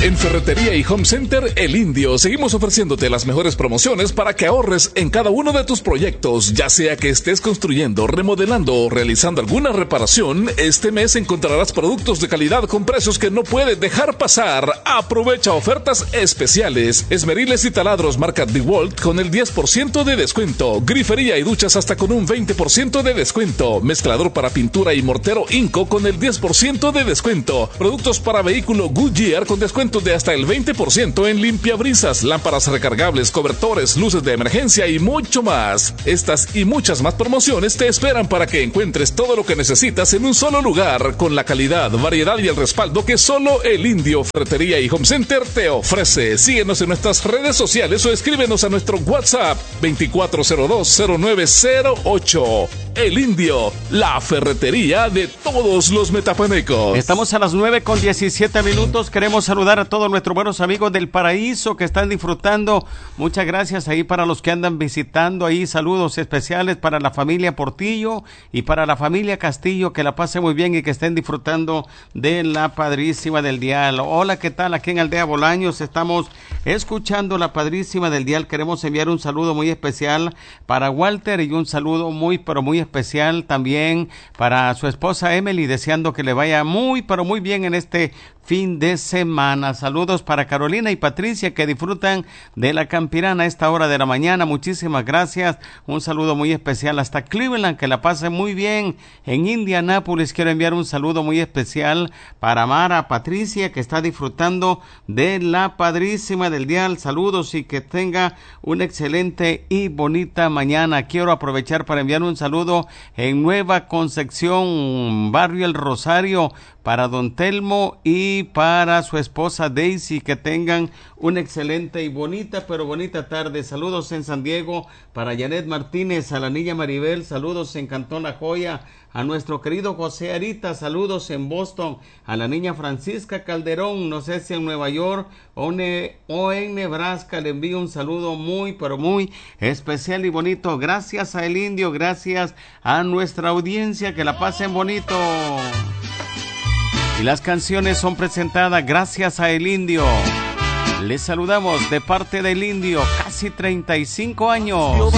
En Ferretería y Home Center El Indio seguimos ofreciéndote las mejores promociones para que ahorres en cada uno de tus proyectos, ya sea que estés construyendo, remodelando o realizando alguna reparación. Este mes encontrarás productos de calidad con precios que no puedes dejar pasar. Aprovecha ofertas especiales. Esmeriles y taladros marca DeWalt con el 10% de descuento. Grifería y duchas hasta con un 20% de descuento. Mezclador para pintura y mortero Inco con el 10% de descuento. Productos para vehículo Goodyear con descuento de hasta el 20% en limpiabrisas, lámparas recargables, cobertores, luces de emergencia y mucho más. Estas y muchas más promociones te esperan para que encuentres todo lo que necesitas en un solo lugar, con la calidad, variedad y el respaldo que solo El Indio Ferretería y Home Center te ofrece. Síguenos en nuestras redes sociales o escríbenos a nuestro WhatsApp 24020908. El Indio, la ferretería de todos los metapanecos. Estamos a las 9:17. Queremos saludar a todos nuestros buenos amigos del Paraíso que están disfrutando. Muchas gracias ahí para los que andan visitando ahí. Saludos especiales para la familia Portillo y para la familia Castillo. Que la pasen muy bien y que estén disfrutando de la Padrísima del Dial. Hola, ¿qué tal? Aquí en Aldea Bolaños estamos escuchando la Padrísima del Dial. Queremos enviar un saludo muy especial para Walter y un saludo muy pero muy especial también para su esposa Emily, deseando que le vaya muy pero muy bien en este fin de semana. Saludos para Carolina y Patricia que disfrutan de la Campirana a esta hora de la mañana. Muchísimas gracias. Un saludo muy especial hasta Cleveland, que la pasen muy bien. En Indianápolis quiero enviar un saludo muy especial para Mara Patricia que está disfrutando de la Padrísima del Dial. Saludos y que tenga una excelente y bonita mañana. Quiero aprovechar para enviar un saludo en Nueva Concepción, barrio El Rosario, para don Telmo y para su esposa Daisy, que tengan una excelente y bonita, pero bonita tarde. Saludos en San Diego para Janet Martínez, a la niña Maribel, saludos en Cantón La Joya, a nuestro querido José Arita, saludos en Boston, a la niña Francisca Calderón, no sé si en Nueva York o en Nebraska, le envío un saludo muy, pero muy especial y bonito. Gracias a El Indio, gracias a nuestra audiencia, que la pasen bonito. Y las canciones son presentadas gracias a El Indio. Les saludamos de parte del Indio, casi 35 años.